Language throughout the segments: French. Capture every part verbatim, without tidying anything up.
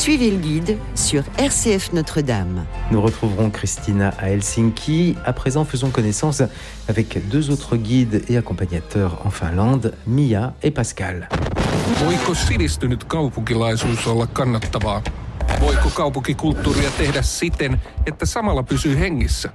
Suivez le guide sur R C F Notre-Dame. Nous retrouverons Christina à Helsinki. À présent, faisons connaissance avec deux autres guides et accompagnateurs en Finlande, Mia et Pascal. Voiko sivistynyt kaupunkilaisuus olla kannattavaa? Voiko kaupunkikulttuuria tehdä siten, että samalla pysyy hengissä?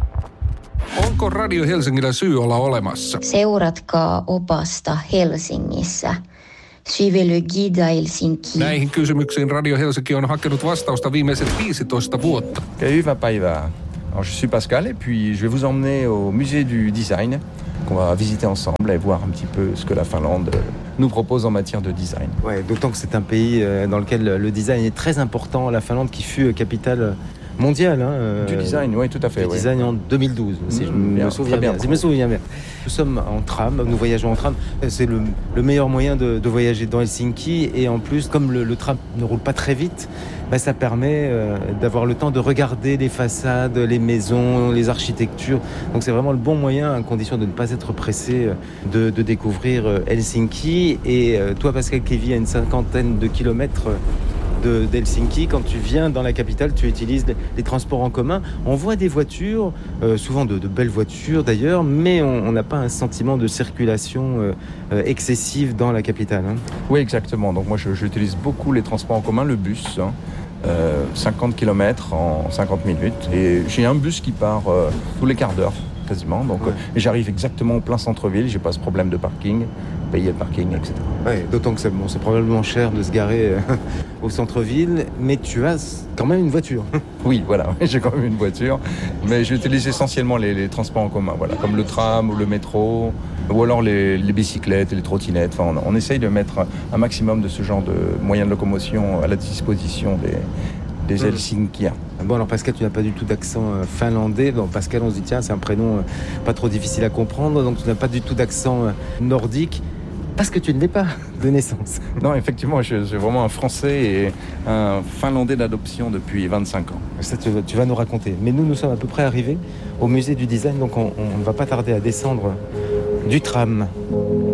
Onko Radio Helsingillä syy olla olemassa? Seuratkaa opasta Helsingissä. Suivez le guide à Helsinki. Näihin kysymyksiin Radio Helsinki on hakenut vastausta viimeiset viisitoista vuotta. Hyvää päivää. Alors, je suis Pascal et puis je vais vous emmener au musée du design qu'on va visiter ensemble et voir un petit peu ce que la Finlande nous propose en matière de design. Ouais, d'autant que c'est un pays dans lequel le design est très important. La Finlande qui fut capitale mondiale. Hein, du design, oui, tout à fait. Du oui. design en deux mille douze, si mmh, je me bien, souviens bien. bien. Si je me souviens bien. Nous sommes en tram, nous voyageons en tram. C'est le, le meilleur moyen de, de voyager dans Helsinki. Et en plus, comme le, le tram ne roule pas très vite, bah, ça permet euh, d'avoir le temps de regarder les façades, les maisons, les architectures. Donc c'est vraiment le bon moyen, à condition de ne pas être pressé, de, de découvrir Helsinki. Et euh, toi, Pascal, qui vis à une cinquantaine de kilomètres de, d'Helsinki, quand tu viens dans la capitale, tu utilises les, les transports en commun. On voit des voitures, euh, souvent de, de belles voitures d'ailleurs, mais on n'a pas un sentiment de circulation euh, euh, excessive dans la capitale. Hein. Oui, exactement. Donc moi, je, j'utilise beaucoup les transports en commun, le bus. Hein. Euh, cinquante kilomètres en cinquante minutes. Et j'ai un bus qui part euh, tous les quarts d'heure, quasiment. Donc, ouais. euh, et j'arrive exactement au plein centre-ville. J'ai pas ce problème de parking, payer le parking, et cetera. Ouais, d'autant que c'est, bon, c'est probablement cher de se garer euh, au centre-ville, mais tu as quand même une voiture. Oui, voilà, j'ai quand même une voiture. Mais j'utilise essentiellement les, les transports en commun, voilà, comme le tram ou le métro, ou alors les, les bicyclettes et les trottinettes. Enfin, on, on essaye de mettre un maximum de ce genre de moyens de locomotion à la disposition des, des mmh. Helsinkiens. Bon, alors Pascal, tu n'as pas du tout d'accent euh, finlandais. Bon, Pascal, on se dit, tiens, c'est un prénom euh, pas trop difficile à comprendre, donc tu n'as pas du tout d'accent euh, nordique. Parce que tu ne l'es pas de naissance. Non, effectivement, je, je suis vraiment un Français et un Finlandais d'adoption depuis vingt-cinq ans. Ça, tu, tu vas nous raconter. Mais nous, nous sommes à peu près arrivés au musée du design, donc on ne va pas tarder à descendre du tram.